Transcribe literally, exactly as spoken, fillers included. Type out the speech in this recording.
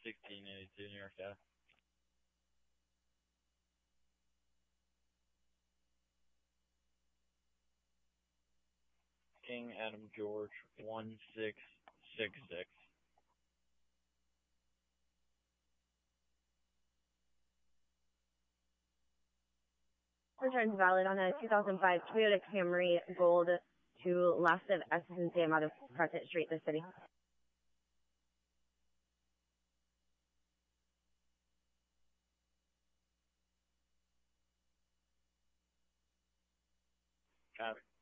sixteen eighty-two, New York Ave. King Adam George one six six six. Returns valid on a two thousand five Toyota Camry Gold to last of S and Sam out of Crescent Street, the city. Copy.